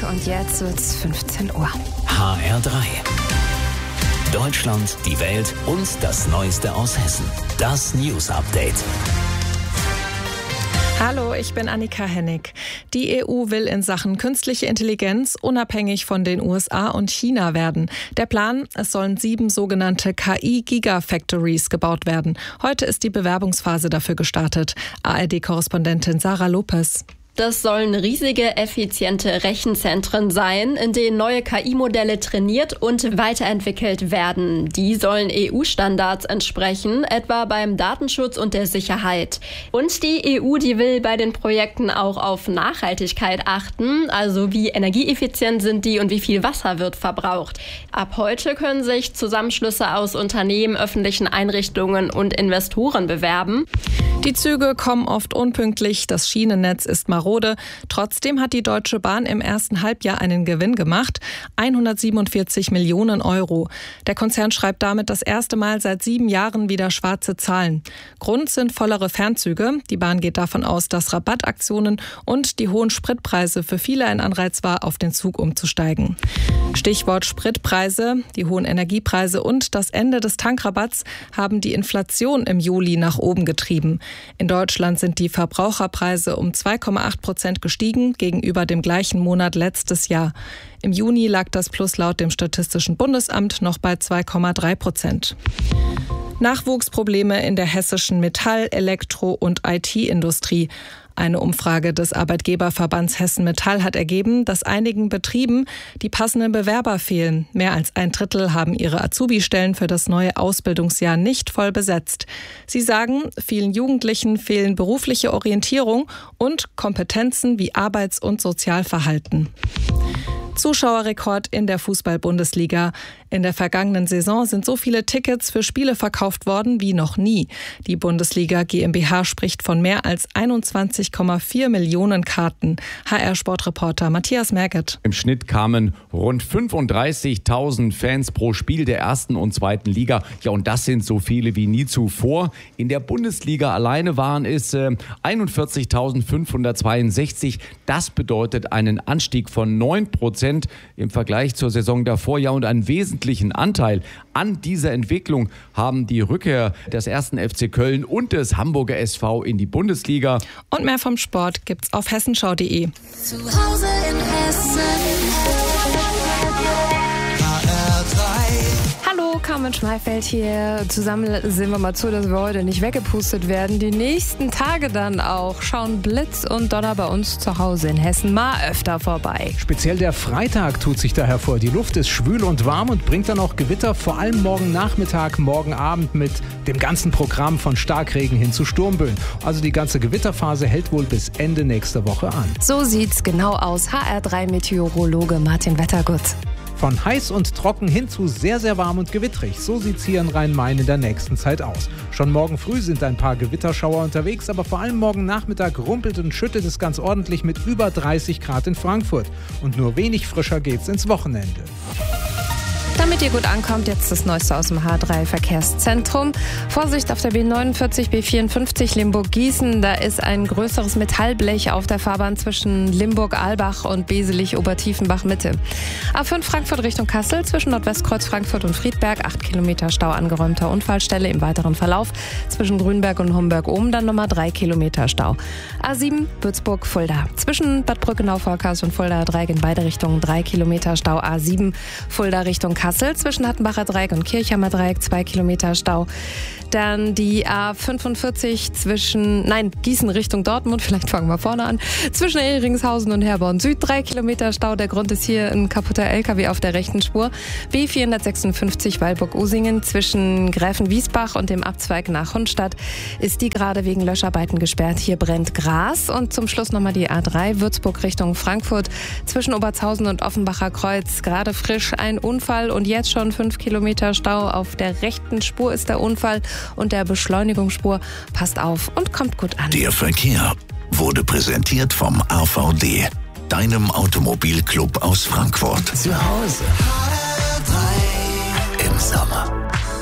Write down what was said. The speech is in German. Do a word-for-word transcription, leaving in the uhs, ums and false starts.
und jetzt wird's fünfzehn Uhr. H R drei. Deutschland, die Welt und das Neueste aus Hessen. Das News Update. Hallo, ich bin Annika Hennig. Die E U will in Sachen künstliche Intelligenz unabhängig von den U S A und China werden. Der Plan, es sollen sieben sogenannte K I-Gigafactories gebaut werden. Heute ist die Bewerbungsphase dafür gestartet. A R D-Korrespondentin Sarah Lopez. Das sollen riesige, effiziente Rechenzentren sein, in denen neue K I-Modelle trainiert und weiterentwickelt werden. Die sollen E U-Standards entsprechen, etwa beim Datenschutz und der Sicherheit. Und die E U, die will bei den Projekten auch auf Nachhaltigkeit achten, also wie energieeffizient sind die und wie viel Wasser wird verbraucht. Ab heute können sich Zusammenschlüsse aus Unternehmen, öffentlichen Einrichtungen und Investoren bewerben. Die Züge kommen oft unpünktlich, das Schienennetz ist marode. Trotzdem hat die Deutsche Bahn im ersten Halbjahr einen Gewinn gemacht, hundertsiebenundvierzig Millionen Euro. Der Konzern schreibt damit das erste Mal seit sieben Jahren wieder schwarze Zahlen. Grund sind vollere Fernzüge. Die Bahn geht davon aus, dass Rabattaktionen und die hohen Spritpreise für viele ein Anreiz war, auf den Zug umzusteigen. Stichwort Spritpreise, die hohen Energiepreise und das Ende des Tankrabatts haben die Inflation im Juli nach oben getrieben. In Deutschland sind die Verbraucherpreise um zwei Komma acht Prozent gestiegen gegenüber dem gleichen Monat letztes Jahr. Im Juni lag das Plus laut dem Statistischen Bundesamt noch bei zwei Komma drei Prozent. Nachwuchsprobleme in der hessischen Metall-, Elektro- und I T-Industrie. Eine Umfrage des Arbeitgeberverbands Hessen Metall hat ergeben, dass einigen Betrieben die passenden Bewerber fehlen. Mehr als ein Drittel haben ihre Azubi-Stellen für das neue Ausbildungsjahr nicht voll besetzt. Sie sagen, vielen Jugendlichen fehlen berufliche Orientierung und Kompetenzen wie Arbeits- und Sozialverhalten. Zuschauerrekord in der Fußball-Bundesliga. In der vergangenen Saison sind so viele Tickets für Spiele verkauft worden wie noch nie. Die Bundesliga GmbH spricht von mehr als einundzwanzig Komma vier Millionen Karten. H R-Sportreporter Matthias Merget. Im Schnitt kamen rund fünfunddreißigtausend Fans pro Spiel der ersten und zweiten Liga. Ja, und das sind so viele wie nie zuvor. In der Bundesliga alleine waren es äh, einundvierzigtausendfünfhundertzweiundsechzig. Das bedeutet einen Anstieg von neun Prozent im Vergleich zur Saison davor. Ja, und einen wesentlichen Anteil an dieser Entwicklung haben die Rückkehr des ersten F C Köln und des Hamburger S V in die Bundesliga. Und mehr vom Sport gibt's auf hessenschau punkt de. Zu Hause in Hessen. H R drei. Hallo, Carmen Schmeifeld hier. Zusammen sehen wir mal zu, dass wir heute nicht weggepustet werden. Die nächsten Tage dann auch schauen Blitz und Donner bei uns zu Hause in Hessen mal öfter vorbei. Speziell der Freitag tut sich da hervor. Die Luft ist schwül und warm und bringt dann auch Gewitter, vor allem morgen Nachmittag, morgen Abend mit dem ganzen Programm von Starkregen hin zu Sturmböen. Also die ganze Gewitterphase hält wohl bis Ende nächster Woche an. So sieht's genau aus. H R drei Meteorologe Martin Wettergut. Von heiß und trocken hin zu sehr, sehr warm und gewittrig. So sieht's hier in Rhein-Main in der nächsten Zeit aus. Schon morgen früh sind ein paar Gewitterschauer unterwegs, aber vor allem morgen Nachmittag rumpelt und schüttet es ganz ordentlich mit über dreißig Grad in Frankfurt. Und nur wenig frischer geht's ins Wochenende. Damit ihr gut ankommt, jetzt das Neueste aus dem H drei Verkehrszentrum. Vorsicht auf der B neunundvierzig, B vierundfünfzig Limburg-Gießen. Da ist ein größeres Metallblech auf der Fahrbahn zwischen Limburg-Albach und Beselich-Obertiefenbach-Mitte. A fünf Frankfurt Richtung Kassel zwischen Nordwestkreuz Frankfurt und Friedberg. acht Kilometer Stau, angeräumter Unfallstelle. Im weiteren Verlauf zwischen Grünberg und Homberg-Ohm dann nochmal drei Kilometer Stau. A sieben Würzburg-Fulda. Zwischen Bad Brückenau-Volkers und Fuldaer Dreieck in beide Richtungen drei Kilometer Stau. A sieben Fulda Richtung Kassel. Kassel zwischen Hattenbacher Dreieck und Kirchheimer Dreieck, zwei Kilometer Stau. Dann die A fünfundvierzig zwischen, nein, Gießen Richtung Dortmund, vielleicht fangen wir vorne an, zwischen Ehringshausen und Herborn Süd, drei Kilometer Stau. Der Grund ist hier ein kaputter L K W auf der rechten Spur. B vierhundertsechsundfünfzig Weilburg-Usingen zwischen Gräfenwiesbach und dem Abzweig nach Hundstadt ist die gerade wegen Löscharbeiten gesperrt. Hier brennt Gras. Und zum Schluss nochmal die A drei Würzburg Richtung Frankfurt zwischen Obertshausen und Offenbacher Kreuz. Gerade frisch ein Unfall und jetzt schon fünf Kilometer Stau. Auf der rechten Spur ist der Unfall und der Beschleunigungsspur. Passt auf und kommt gut an. Der Verkehr wurde präsentiert vom A V D, deinem Automobilclub aus Frankfurt. Zu Hause H R drei. im Sommer.